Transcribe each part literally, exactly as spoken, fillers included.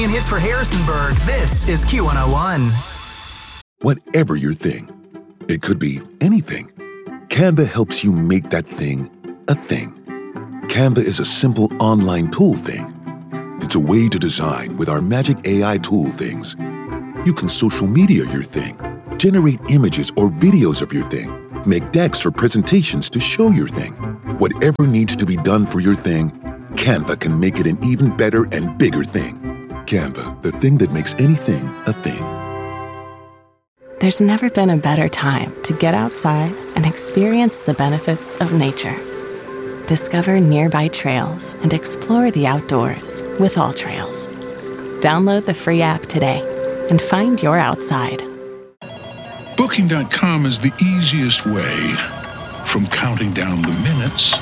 Hits for Harrisonburg, this is Q one oh one. Whatever your thing, it could be anything. Canva helps you make that thing a thing. Canva is a simple online tool thing. It's a way to design with our magic A I tool things. You can social media your thing, generate images or videos of your thing, make decks or presentations to show your thing. Whatever needs to be done for your thing, Canva can make it an even better and bigger thing. Canva, the thing that makes anything a thing. There's never been a better time to get outside and experience the benefits of nature. Discover nearby trails and explore the outdoors with All Trails. Download the free app today and find your outside. Booking dot com is the easiest way from counting down the minutes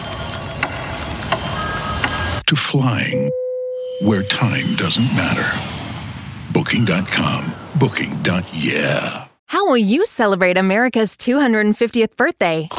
to flying where time doesn't matter. Booking dot com. Booking. Yeah. How will you celebrate America's two hundred fiftieth birthday?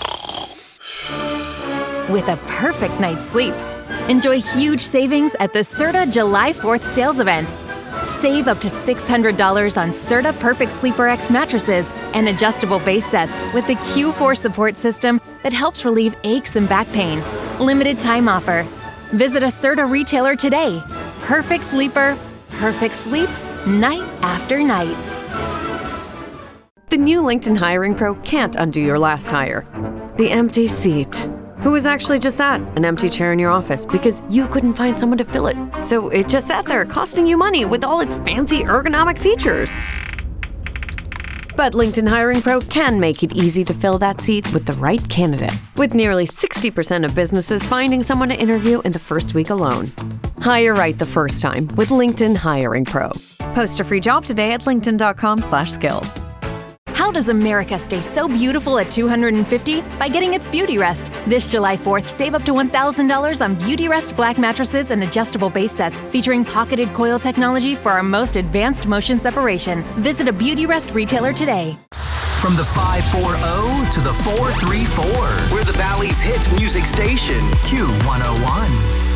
With a perfect night's sleep. Enjoy huge savings at the Serta July fourth sales event. Save up to six hundred dollars on Serta Perfect Sleeper X mattresses and adjustable base sets with the Q four support system that helps relieve aches and back pain. Limited time offer. Visit a Serta retailer today. Perfect sleeper, perfect sleep, night after night. The new LinkedIn Hiring Pro can't undo your last hire. The empty seat. Who was actually just that, an empty chair in your office because you couldn't find someone to fill it. So it just sat there costing you money with all its fancy ergonomic features. But LinkedIn Hiring Pro can make it easy to fill that seat with the right candidate, with nearly sixty percent of businesses finding someone to interview in the first week alone. Hire right the first time with LinkedIn Hiring Pro. Post a free job today at linkedin dot com slash skill. How does America stay so beautiful at two hundred fifty? By getting its Beauty Rest. This July fourth, save up to one thousand dollars on Beauty Rest black mattresses and adjustable base sets featuring pocketed coil technology for our most advanced motion separation. Visit a Beauty Rest retailer today. From the five forty to the four three four, we're the Valley's hit music station, Q one oh one.